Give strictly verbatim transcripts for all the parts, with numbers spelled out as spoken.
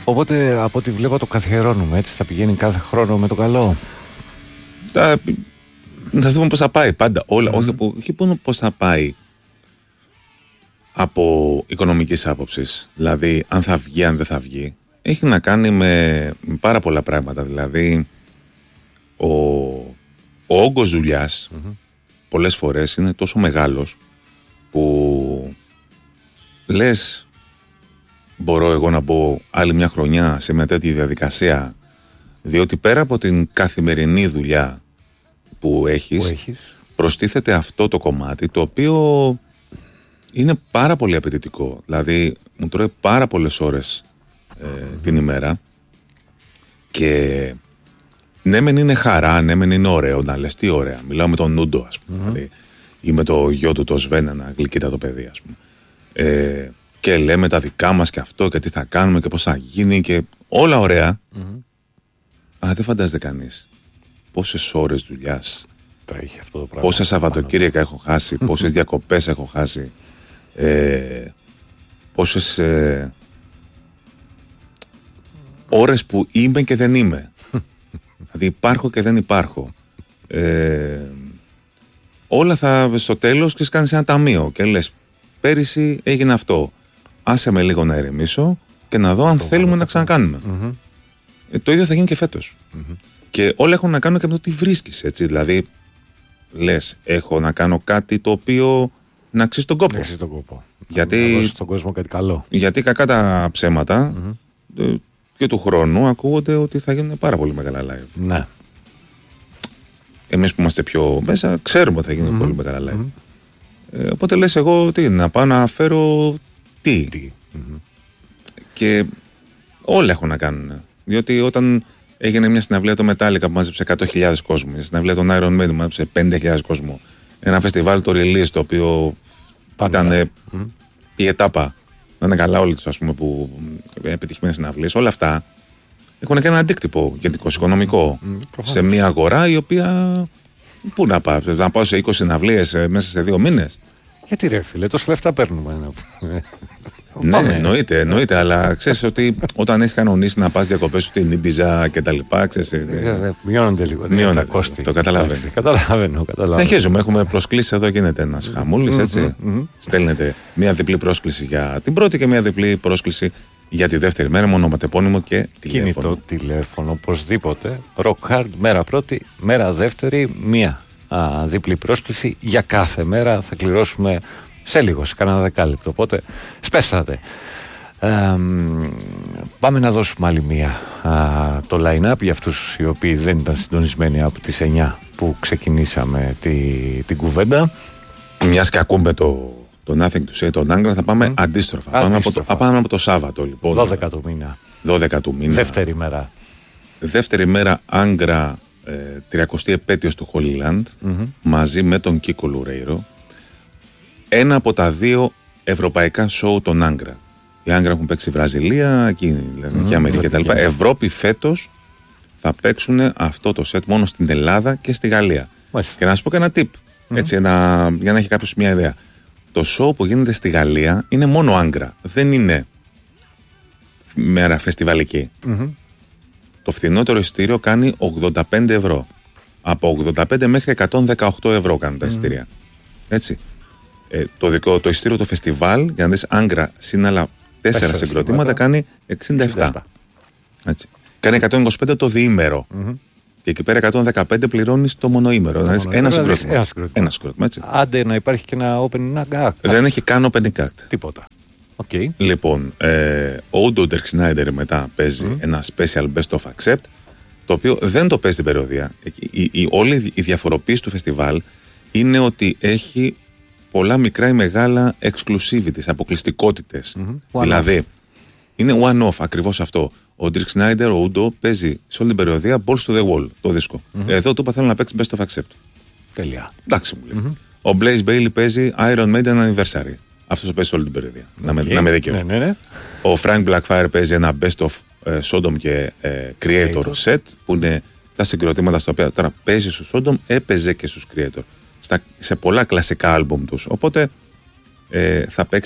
Οπότε από ό,τι βλέπω το καθιερώνουμε, έτσι θα πηγαίνει κάθε χρόνο με το καλό. Θα, θα δούμε πώς θα πάει πάντα. Όλα, mm. όχι, όχι μόνο πώς θα πάει από οικονομικής άποψης, δηλαδή αν θα βγει, αν δεν θα βγει, έχει να κάνει με πάρα πολλά πράγματα. Δηλαδή ο, ο όγκος δουλειάς mm-hmm. πολλές φορές είναι τόσο μεγάλος που λες, μπορώ εγώ να μπω άλλη μια χρονιά σε μια τέτοια διαδικασία, διότι πέρα από την καθημερινή δουλειά που έχεις, που έχεις. προστίθεται αυτό το κομμάτι το οποίο είναι πάρα πολύ απαιτητικό. Δηλαδή μου τρώει πάρα πολλές ώρες ε, mm-hmm. την ημέρα και ναι μεν είναι χαρά, ναι μεν είναι ωραίο να λες τι ωραία. Μιλάω με τον Νούντο ας πούμε mm-hmm. δηλαδή, ή με το γιο του το Σβέν, ένα γλυκύτατο παιδί ας πούμε. Ε, και λέμε τα δικά μας και αυτό και τι θα κάνουμε και πώς θα γίνει και όλα ωραία. Mm-hmm. Αλλά δεν φαντάζεται κανείς πόσες ώρες δουλειάς, τρέχει αυτό το πράγμα, πόσα Σαββατοκύριακα έχω χάσει, πόσες διακοπές έχω χάσει, ε, πόσες ε, ώρες που είμαι και δεν είμαι. Δηλαδή υπάρχω και δεν υπάρχω. Ε, όλα θα στο τέλος και κάνεις ένα ταμείο και λες πέρυσι έγινε αυτό. Άσε με λίγο να ηρεμήσω και να δω αν το θέλουμε να ξανακάνουμε. Mm-hmm. Ε, το ίδιο θα γίνει και φέτος. Mm-hmm. Και όλα έχουν να κάνουν και με το τι βρίσκεις, έτσι. Δηλαδή, λες, έχω να κάνω κάτι το οποίο να αξίζει τον κόπο. Αξίζει τον κόπο. Γιατί, να δώσει στον κόσμο κάτι καλό. Γιατί κακά τα ψέματα mm-hmm. και του χρόνου ακούγονται ότι θα γίνουν πάρα πολύ μεγάλα live. Ναι. Εμείς που είμαστε πιο μέσα, ξέρουμε ότι θα γίνουν mm-hmm. πολύ μεγάλα live. Mm-hmm. Ε, οπότε λες, εγώ τι, να πάω να φέρω. Τι. τι. Mm-hmm. Και όλα έχουν να κάνουν. Διότι όταν έγινε μια συναυλία το Metallica που μάζεψε εκατό χιλιάδες κόσμο, μια συναυλία των Iron Maiden που μάζεψε πενήντα χιλιάδες κόσμο, ένα φεστιβάλ το Release το οποίο Πάντα. ήταν mm-hmm. η ετάπα, να είναι καλά όλοι τους ας πούμε που επιτυχημένες συναυλίες, όλα αυτά έχουν και ένα αντίκτυπο γενικό, οικονομικό mm-hmm. σε μια αγορά η οποία πού να πάω, να πάω σε είκοσι συναυλίες μέσα σε δύο μήνες. Γιατί ρε φίλε, τόσα λεφτά παίρνουμε. Ναι, εννοείται, εννοείται, αλλά ξέρεις ότι όταν έχεις κανονίσει να πας διακοπές στην Ήμπιζα και τα λοιπά, ξέρεις. Μειώνονται λίγο. Μειώνονται τα κόστη. Το καταλαβαίνω. Καταλαβαίνω. Συνεχίζουμε, έχουμε προσκλήσεις εδώ, γίνεται ένας χαμούλης, έτσι. Στέλνετε μία διπλή πρόσκληση για την πρώτη και μία διπλή πρόσκληση για τη δεύτερη μέρα, μονοματεπώνυμο και τηλέφωνο. Κινητό τηλέφωνο, οπωσδήποτε. Rock Hard, μέρα πρώτη, μέρα δεύτερη, μία α, διπλή πρόσκληση για κάθε μέρα. Θα κληρώσουμε σε λίγο, σε κανένα δεκάλεπτο. Οπότε σπέσατε. Ε, πάμε να δώσουμε άλλη μία α, το line-up για αυτούς οι οποίοι δεν ήταν συντονισμένοι από τις εννιά που ξεκινήσαμε τη, την κουβέντα. Μιας και ακούμε το, το Nothing to Say, τον Άγκρα, θα πάμε mm. αντίστροφα. Πάμε από, το, πάμε από το Σάββατο λοιπόν. δώδεκα του μήνα. δώδεκα του μήνα. Δεύτερη μέρα. Δεύτερη μέρα Άγκρα, ε, τριακοστή επέτειος του Holy Land, mm-hmm. μαζί με τον Κίκο Λουρέιρο. Ένα από τα δύο ευρωπαϊκά σοου των Άγκρα. Οι Άγκρα έχουν παίξει Βραζιλία, εκεί, mm, και Αμερική κτλ. Ευρώπη φέτος θα παίξουν αυτό το σετ μόνο στην Ελλάδα και στη Γαλλία. Μάλιστα. Και να σου πω και ένα tip, mm. έτσι, ένα, για να έχει κάποιος μια ιδέα. Το σοου που γίνεται στη Γαλλία είναι μόνο Άγκρα. Δεν είναι μέρα φεστιβαλική. Mm-hmm. Το φθηνότερο εισιτήριο κάνει ογδόντα πέντε ευρώ. Από ογδόντα πέντε μέχρι εκατόν δεκαοκτώ ευρώ κάνουν τα εισιτήρια. Mm. Έτσι. Ε, το δικό το εισιτήριο του φεστιβάλ, για να δεις Άγκρα συν άλλα τέσσερα συγκροτήματα, κάνει εξήντα επτά. Έτσι. Κάνει εκατόν είκοσι πέντε το διήμερο. Mm-hmm. Και εκεί πέρα εκατόν δεκαπέντε πληρώνεις το μονοήμερο. Να δεις ένα συγκρότημα. Ένα συγκρότημα. Άντε να υπάρχει και ένα opening act. Δεν έχει καν opening act. Τίποτα. Okay. Λοιπόν, ε, ο Udo Der Schneider μετά παίζει mm. ένα special best of accept, το οποίο δεν το παίζει την περιοδία. Η, η, η, όλη η διαφοροποίηση του φεστιβάλ είναι ότι έχει πολλά μικρά ή μεγάλα exclusivities, αποκλειστικότητες. Mm-hmm. Δηλαδή, είναι one-off ακριβώς αυτό. Ο Dirk Snyder, ο Udo, παίζει σε όλη την περιοδία Balls to the Wall, το δίσκο. Mm-hmm. Εδώ του είπα θέλω να παίξει Best of Accept. Τέλεια. Εντάξει μου λέει. Mm-hmm. Ο Blaze Bayley παίζει Iron Maiden Anniversary. Αυτός παίζει σε όλη την περιοδία. Okay. Να, με, να με δίκαιος. Ναι, ναι, ναι. Ο Frank Blackfire παίζει ένα Best of uh, Sodom και uh, Creator okay. set, που είναι τα συγκροτήματα στα οποία τώρα παίζει στους Sodom, έπαιζε και στους Creator. Στα, σε πολλά κλασικά άλμπουμ τους. Οπότε ε, θα παίξει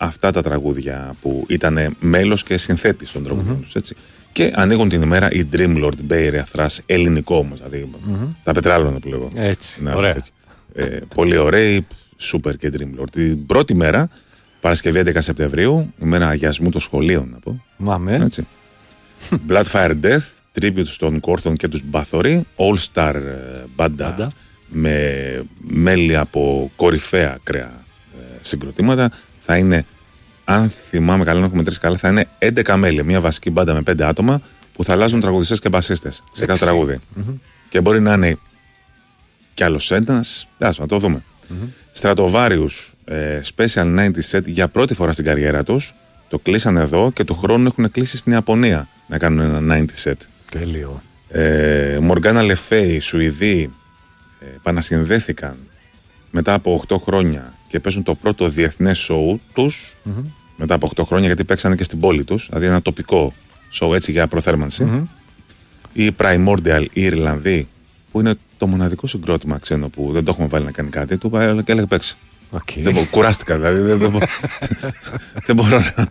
αυτά τα τραγούδια που ήταν μέλος και συνθέτης των τραγουδιών mm-hmm. τους, έτσι. Και ανοίγουν την ημέρα η Dream Lord Bay Area Thrash, ελληνικό όμως, δηλαδή mm-hmm. τα πετράλωνα που λέγω. Έτσι, να, ωραία. Έτσι. Ε, πολύ ωραίοι, super και Dream Lord. Την πρώτη μέρα, Παρασκευή έντεκα Σεπτεμβρίου, ημέρα αγιασμού των σχολείων, να πω. Μάμε. Έτσι. Bloodfire Death, tribute στον Κόρθον και τους Μπαθορί, All Star μπάντα με μέλη από κορυφαία ακραία ε, συγκροτήματα. Θα είναι, αν θυμάμαι καλά, να έχουμε μετρήσει καλά, θα είναι έντεκα μέλη. Μια βασική μπάντα με πέντε άτομα που θα αλλάζουν τραγουδιστές και μπασίστες σε κάθε τραγούδι. Mm-hmm. Και μπορεί να είναι κι άλλος ένας, να το δούμε. Mm-hmm. Stratovarius ε, Special ενενήντα set για πρώτη φορά στην καριέρα τους. Το κλείσανε εδώ και του χρόνου έχουν κλείσει στην Ιαπωνία να κάνουν ένα ενενήντα set. Τέλειο. Ε, Μοργάνα Λεφέη, Σουηδοί, ε, επανασυνδέθηκαν μετά από οκτώ χρόνια και παίζουν το πρώτο διεθνές σοου τους mm-hmm. μετά από οκτώ χρόνια, γιατί παίξανε και στην πόλη τους, δηλαδή ένα τοπικό σοου έτσι για προθέρμανση. Mm-hmm. Οι Primordial, οι Ιρλανδοί, που είναι το μοναδικό συγκρότημα ξένο που δεν το έχουμε βάλει να κάνει κάτι, του και έλεγε παίξει. Okay. Δεν μπο, κουράστηκα δηλαδή. Δεν, δεν, δεν μπορώ να.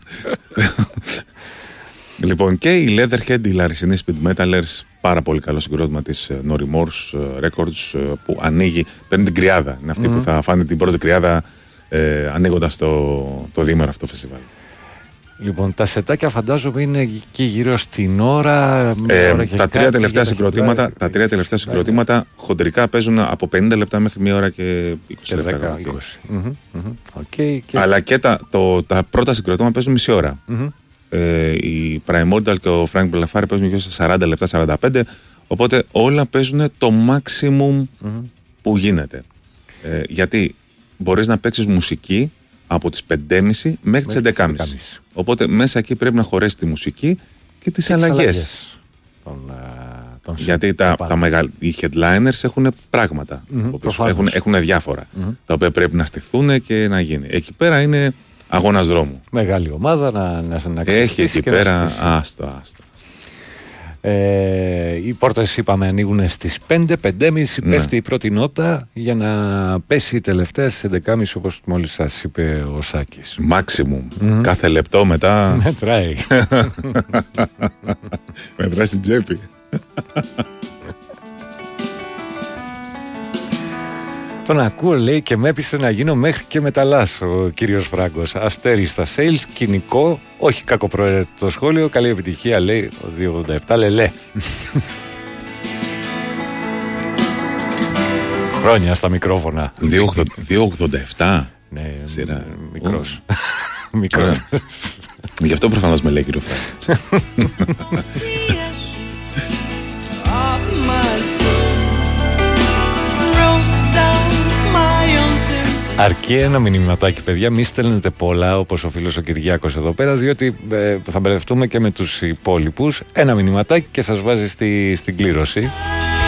Λοιπόν, και οι Leatherhead, οι λαρισινοί Speed Metalers, πάρα πολύ καλό συγκρότημα της No Remorse Records, που ανοίγει, παίρνει την κρυάδα. Είναι αυτή mm. που θα φάνε την πρώτη κρυάδα ε, ανοίγοντας το, το διήμερο αυτό το φεστιβάλ. Λοιπόν, τα σετάκια φαντάζομαι είναι εκεί γύρω στην ώρα. Ε, ώρα τα τρία τελευταία συγκροτήματα, τα τρία τελευταία συγκροτήματα χοντρικά παίζουν από πενήντα λεπτά μέχρι μία ώρα και είκοσι λεπτά. δέκα, είκοσι. Mm-hmm, mm-hmm. Okay, και... Αλλά και τα, το, τα πρώτα συγκροτήματα παίζουν μισή ώρα. Mm-hmm. Ε, οι Primordial και ο Frank Belafari παίζουν γύρω στα σαράντα λεπτά, σαράντα πέντε. Οπότε όλα παίζουν το maximum mm-hmm. που γίνεται. Ε, γιατί μπορείς να παίξεις μουσική από τις πέντε και μισή μέχρι τις έντεκα και μισή. Οπότε μέσα εκεί πρέπει να χωρέσει τη μουσική και τις αλλαγές. Τον, τον γιατί τα, τα μεγαλ... οι headliners έχουν πράγματα. Mm-hmm, έχουν, έχουν διάφορα. Mm-hmm. Τα οποία πρέπει να στηθούν και να γίνει. Εκεί πέρα είναι αγώνας δρόμου. Μεγάλη ομάδα να, να, να έχει εκεί πέρα. Άστο, άστο. Ε, οι πόρτες είπαμε ανοίγουν στις πέντε, πέντε και μισή, ναι. Πέφτει η πρώτη νότα για να πέσει η τελευταία στις έντεκα και μισή, όπως μόλις σας είπε ο Σάκης. Μάξιμουμ. Mm-hmm. Κάθε λεπτό μετά μετράει. Μετράει στην τσέπη. Τον ακούω, λέει, και με έπεισε να γίνω μέχρι και μεταλλάς ο κύριος Φράγκος. Αστέρι στα sales, κοινικό, όχι κακοπροαίρετο σχόλιο, καλή επιτυχία, λέει ο δύο ογδόντα επτά, λελέ. Χρόνια στα μικρόφωνα. δύο ογδόντα επτά. Ναι, σειρά. Μικρός. Μικρός. Γι' αυτό προφανώς με λέει κύριο Φράγκος. Αρκεί ένα μηνυματάκι, παιδιά, μη στέλνετε πολλά όπως ο φίλος ο Κυριάκος εδώ πέρα, διότι ε, θα μπερδευτούμε και με τους υπόλοιπους. Ένα μηνυματάκι και σας βάζει στη, στην κλήρωση.